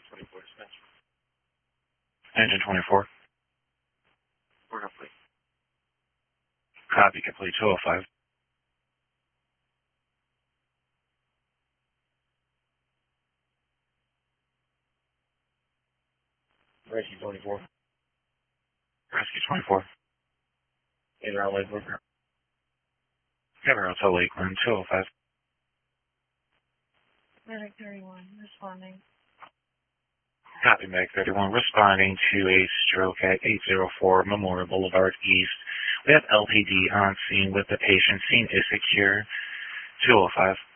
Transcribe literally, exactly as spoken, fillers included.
twenty-four dispatch. Engine twenty-four. We're complete. Copy, complete two oh five. Rescue twenty-four. Rescue twenty-four. In our Lakewood. Cover Hotel Lakeland, two oh five. Medic thirty-one, responding. Copy, Medic thirty-one, responding to a stroke at eight oh four Memorial Boulevard East. We have L T D on scene with the patient. Scene is secure. two oh five.